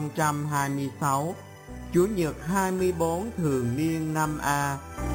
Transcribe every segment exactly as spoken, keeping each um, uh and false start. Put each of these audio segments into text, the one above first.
trăm hai mươi sáu, Chủ nhật hai mươi bốn thường niên năm A.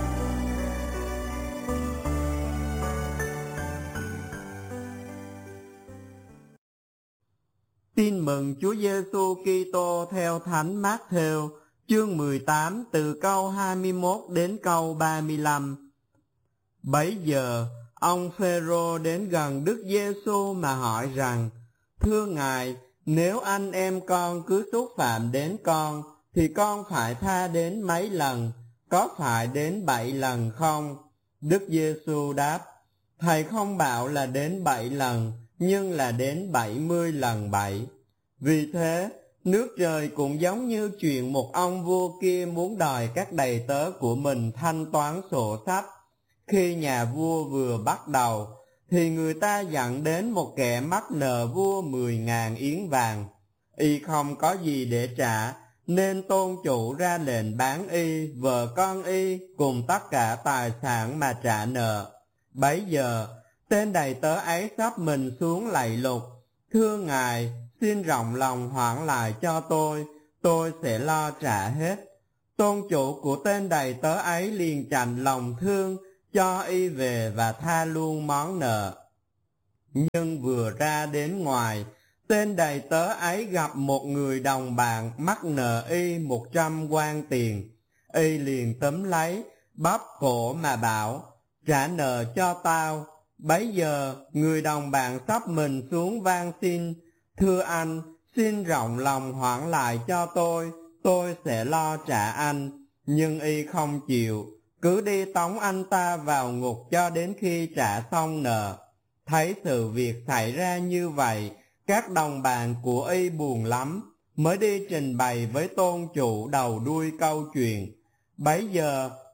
Tin mừng Chúa Giêsu Kitô theo Thánh Mát-thêu, chương mười tám từ câu hai mươi mốt đến câu ba mươi lăm. Bấy giờ, ông Phêrô đến gần Đức Giêsu mà hỏi rằng: Thưa Ngài, nếu anh em con cứ xúc phạm đến con, thì con phải tha đến mấy lần? Có phải đến bảy lần không? Đức Giêsu đáp: Thầy không bảo là đến bảy lần, nhưng là đến bảy mươi lần bảy. Vì thế, nước trời cũng giống như chuyện một ông vua kia muốn đòi các đầy tớ của mình thanh toán sổ sách. Khi nhà vua vừa bắt đầu, thì người ta dặn đến một kẻ mắc nợ vua mười ngàn yến vàng. Y không có gì để trả, nên tôn chủ ra lệnh bán y, vợ con y cùng tất cả tài sản mà trả nợ. Bấy giờ, tên đầy tớ ấy xấp mình xuống lạy lục: Thưa Ngài, xin rộng lòng hoãn lại cho tôi, tôi sẽ lo trả hết. Tôn chủ của tên đầy tớ ấy liền chạnh lòng thương, cho y về và tha luôn món nợ. Nhưng vừa ra đến ngoài, tên đầy tớ ấy gặp một người đồng bạn mắc nợ y một trăm quan tiền. Y liền túm lấy, bóp cổ mà bảo: Trả nợ cho tao. Bấy giờ, người đồng bạn xấp mình xuống van xin: Thưa anh, xin rộng lòng hoãn lại cho tôi, tôi sẽ lo trả anh. Nhưng y không chịu, cứ đi tống anh ta vào ngục cho đến khi trả xong nợ. Thấy sự việc xảy ra như vậy, các đồng bạn của y buồn lắm, mới đi trình bày với tôn chủ đầu đuôi câu chuyện. Bấy giờ,